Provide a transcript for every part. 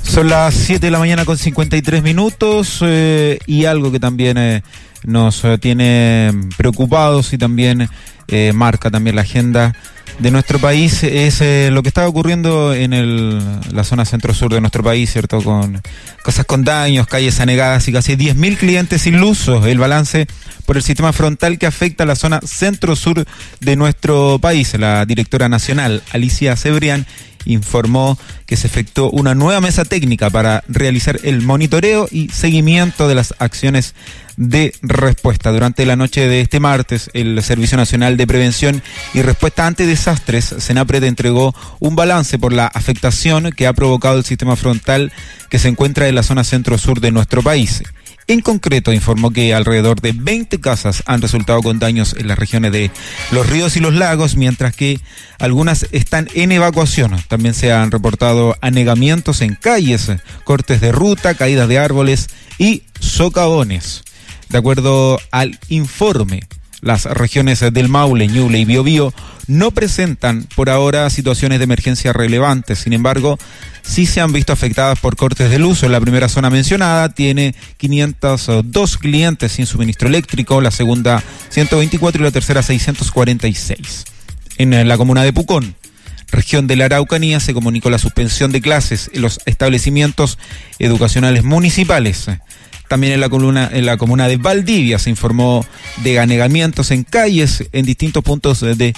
Son las 7 de la mañana con 53 minutos y algo que también nos tiene preocupados y también marca también la agenda de nuestro país es lo que está ocurriendo en la zona centro-sur de nuestro país, ¿cierto? Con cosas con daños, calles anegadas y casi 10.000 clientes sin luz. El balance por el sistema frontal que afecta a la zona centro-sur de nuestro país. La directora nacional, Alicia Cebrián, informó que se efectuó una nueva mesa técnica para realizar el monitoreo y seguimiento de las acciones de respuesta. Durante la noche de este martes, el Servicio Nacional de Prevención y Respuesta ante Desastres, SENAPRED, entregó un balance por la afectación que ha provocado el sistema frontal que se encuentra en la zona centro-sur de nuestro país. En concreto, informó que alrededor de 20 casas han resultado con daños en las regiones de los ríos y los lagos, mientras que algunas están en evacuación. También se han reportado anegamientos en calles, cortes de ruta, caídas de árboles y socavones. De acuerdo al informe, las regiones del Maule, Ñuble y Biobío no presentan por ahora situaciones de emergencia relevantes. Sin embargo, sí se han visto afectadas por cortes de luz. La primera zona mencionada tiene 502 clientes sin suministro eléctrico, la segunda 124 y la tercera 646. En la comuna de Pucón, región de la Araucanía, se comunicó la suspensión de clases en los establecimientos educacionales municipales. También en la comuna de Valdivia se informó de anegamientos en calles en distintos puntos de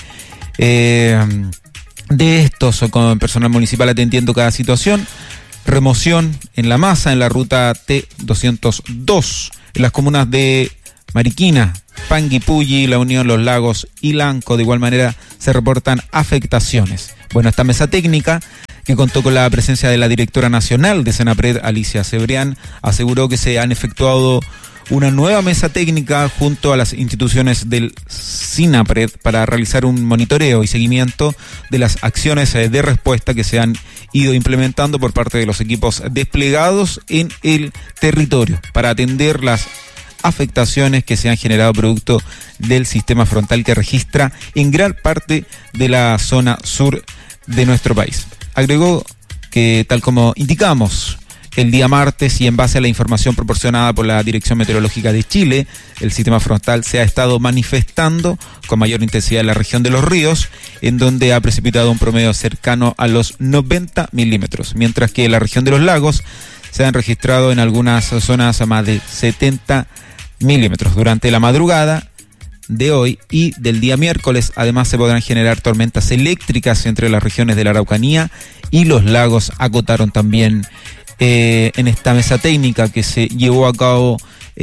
estos, con personal municipal atendiendo cada situación. Remoción en La Masa, en la ruta T202, en las comunas de Mariquina, Panguipulli, La Unión, Los Lagos y Lanco. De igual manera se reportan afectaciones. Bueno, esta mesa técnica, que contó con la presencia de la directora nacional de SENAPRED, Alicia Cebrián, aseguró que se han efectuado una nueva mesa técnica junto a las instituciones del SINAPRED para realizar un monitoreo y seguimiento de las acciones de respuesta que se han ido implementando por parte de los equipos desplegados en el territorio para atender las afectaciones que se han generado producto del sistema frontal que registra en gran parte de la zona sur de nuestro país. Agregó que, tal como indicamos el día martes y en base a la información proporcionada por la Dirección Meteorológica de Chile, el sistema frontal se ha estado manifestando con mayor intensidad en la región de los ríos, en donde ha precipitado un promedio cercano a los 90 milímetros, mientras que en la región de los lagos se han registrado en algunas zonas a más de 70 milímetros. Durante la madrugada de hoy y del día miércoles, además, se podrán generar tormentas eléctricas entre las regiones de la Araucanía y los lagos, acotaron también en esta mesa técnica que se llevó a cabo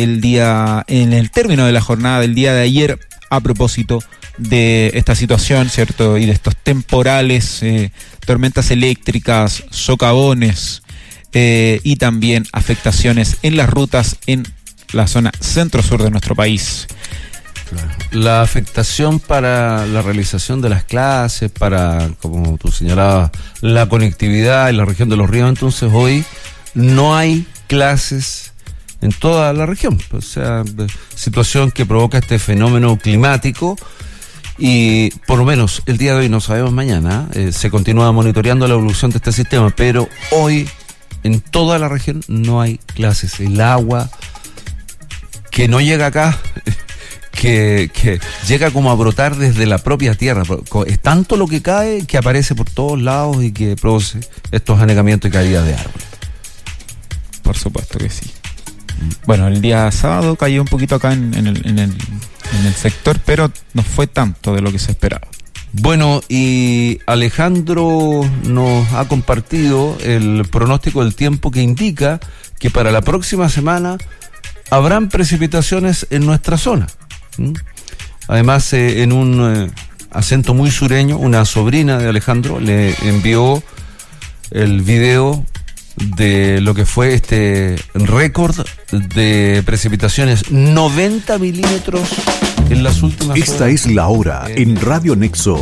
en el término de la jornada del día de ayer, a propósito de esta situación, ¿cierto? Y de estos temporales, tormentas eléctricas, socavones y también afectaciones en las rutas en la zona centro-sur de nuestro país. La afectación para la realización de las clases, para, como tú señalabas, la conectividad en la región de los ríos. Entonces hoy no hay clases en toda la región, o sea, situación que provoca este fenómeno climático. Y por lo menos el día de hoy, no sabemos mañana, se continúa monitoreando la evolución de este sistema, pero hoy en toda la región no hay clases. El agua que no llega acá, que llega como a brotar desde la propia tierra, es tanto lo que cae que aparece por todos lados y que produce estos anegamientos y caídas de árboles. Por supuesto que sí. Bueno, el día sábado cayó un poquito acá en el sector, pero no fue tanto de lo que se esperaba. Bueno, y Alejandro nos ha compartido el pronóstico del tiempo que indica que para la próxima semana habrán precipitaciones en nuestra zona. Además, en un acento muy sureño, una sobrina de Alejandro le envió el video de lo que fue este récord de precipitaciones, 90 milímetros en las últimas horas. Esta es la hora en Radio Nexo.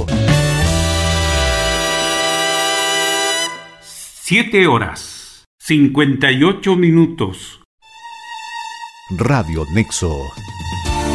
7:58 minutos. Radio Nexo.